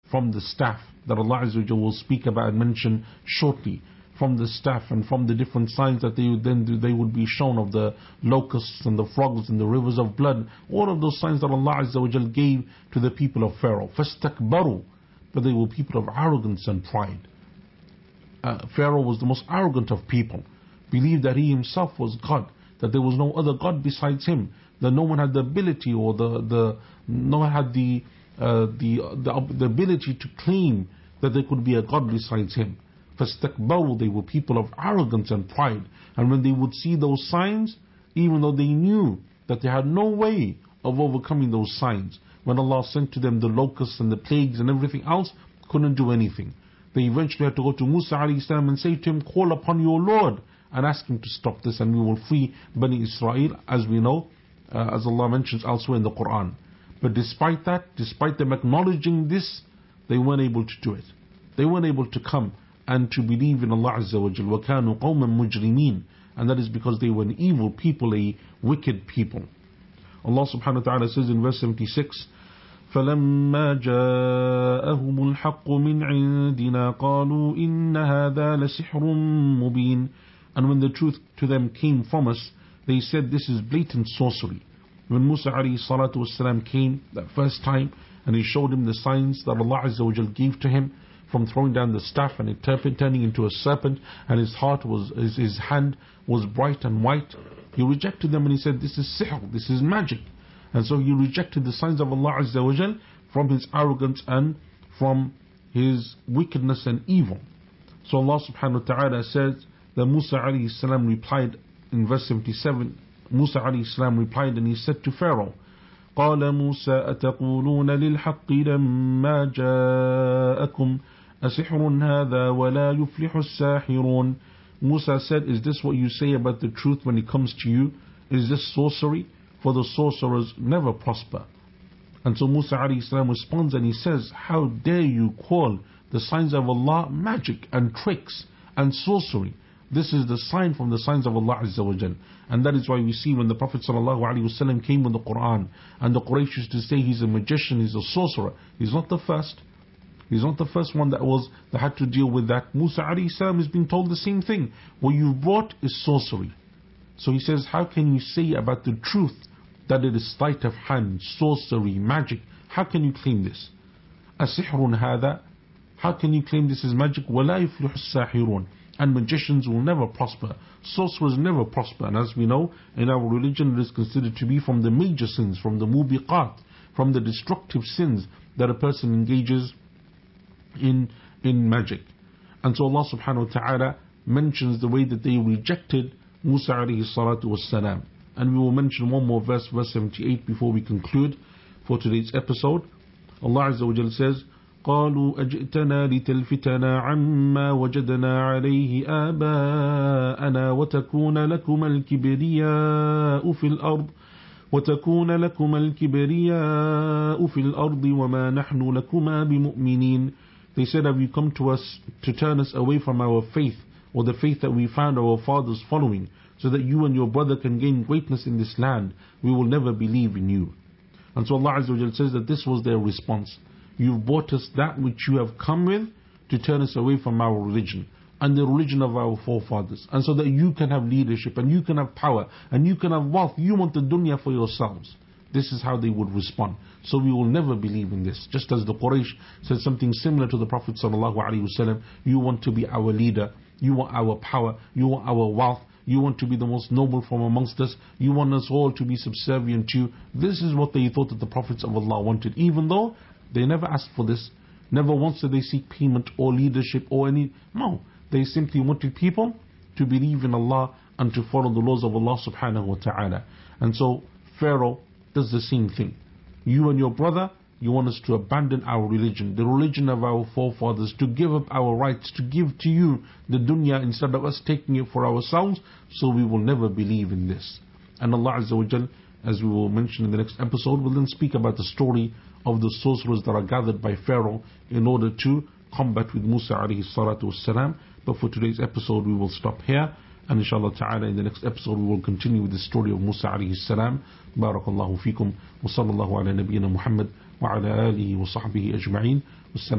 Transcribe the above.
from the staff that Allah Azza wa Jalla will speak about and mention shortly. From the staff and from the different signs that they would then do, they would be shown of the locusts and the frogs and the rivers of blood. All of those signs that Allah Azza wa Jalla gave to the people of Pharaoh. فَاسْتَكْبَرُوا, but they were people of arrogance and pride. Pharaoh was the most arrogant of people. Believed that he himself was God, that there was no other God besides him, that no one had the ability or no one had the ability to claim that there could be a God besides him. فَاسْتَكْبَرُوا, they were people of arrogance and pride. And when they would see those signs, even though they knew that they had no way of overcoming those signs, when Allah sent to them the locusts and the plagues and everything else, couldn't do anything. They eventually had to go to Musa alayhi salam and say to him, call upon your Lord and ask him to stop this, and we will free Bani Israel, as we know, as Allah mentions elsewhere in the Quran. But despite that, despite them acknowledging this, they weren't able to do it. They weren't able to come and to believe in Allah Azza wa Jal. وَكَانُوا قَوْمًا مُجْرِمِينَ. And that is because they were an evil people, a wicked people. Allah subhanahu wa ta'ala says in verse 76, فَلَمَّا جَاءَهُمُ الْحَقُّ مِنْ عِنْدِنَا قَالُوا إِنَّ هَذَا لَسِحْرٌ مُبِينٌ. And when the truth to them came from us, they said, this is blatant sorcery. When Musa alayhi salatu wasalam came that first time, and he showed him the signs that Allah Azza wa Jal gave to him, from throwing down the staff and it turning into a serpent, and his hand was bright and white, he rejected them and he said, this is sihr, this is magic. And so he rejected the signs of Allah Azza wa Jal from his arrogance and from his wickedness and evil. So Allah subhanahu wa ta'ala says that Musa alayhi salam replied in verse 77, Musa alayhi salam replied and he said to Pharaoh, قال موسى أتقولون للحق لما جاءكم أسحر هذا ولا يفلح الساحرون. Musa said, is this what you say about the truth when it comes to you? Is this sorcery? For the sorcerers never prosper. And so Musa alayhi salam responds and he says, how dare you call the signs of Allah magic and tricks and sorcery? This is the sign from the signs of Allah Azza wa Jal. And that is why we see when the Prophet sallallahu alaihi wasallam came with the Quran, and the Quraysh used to say he's a magician, he's a sorcerer. He's not the first. He's not the first one that had to deal with that. Musa alayhi salam is being told the same thing. What you brought is sorcery. So he says, how can you say about the truth that it is sleight of hand, sorcery, magic? How can you claim this? أَسِحْرٌ هَذَا. How can you claim this is magic? وَلَا يُفْلِحُ السَّاحِرُونَ. And magicians will never prosper. Sorcerers never prosper. And as we know, in our religion it is considered to be from the major sins, from the mubiqat, from the destructive sins that a person engages in magic. And so Allah subhanahu wa ta'ala mentions the way that they rejected Musa alayhi salatu wassalam. And we will mention one more verse, verse 78, before we conclude for today's episode. Allah Azza wa Jalla says, قالوا أجئتنا لتلفتنا عما وجدنا عليه آباءنا وتكون لكما الكبرياء في الأرض وما نحن لكما بمؤمنين. They said, have you come to us to turn us away from our faith, or the faith that we found our fathers following, so that you and your brother can gain greatness in this land? We will never believe in you. And so Allah Azza wa Jalla says that this was their response. You've brought us that which you have come with to turn us away from our religion and the religion of our forefathers, and so that you can have leadership and you can have power and you can have wealth. You want the dunya for yourselves. This is how they would respond. So we will never believe in this. Just as the Quraysh said something similar to the Prophet ﷺ, you want to be our leader, you want our power, you want our wealth, you want to be the most noble from amongst us, you want us all to be subservient to you. This is what they thought that the Prophets of Allah wanted, even though they never asked for this. Never once did they seek payment or leadership or any. No, they simply wanted people to believe in Allah and to follow the laws of Allah subhanahu wa ta'ala. And so Pharaoh does the same thing. You and your brother, you want us to abandon our religion, the religion of our forefathers, to give up our rights, to give to you the dunya instead of us taking it for ourselves. So we will never believe in this. And Allah Azza wa Jal, as we will mention in the next episode, will then speak about the story of the sorcerers that are gathered by Pharaoh in order to combat with Musa alayhi salatu wassalam. But for today's episode we will stop here, and inshallah ta'ala in the next episode we will continue with the story of Musa alayhi salam. Barakallahu fikum wa sallallahu ala nabiyyina Muhammad wa ala alihi wa sahbihi ajma'in.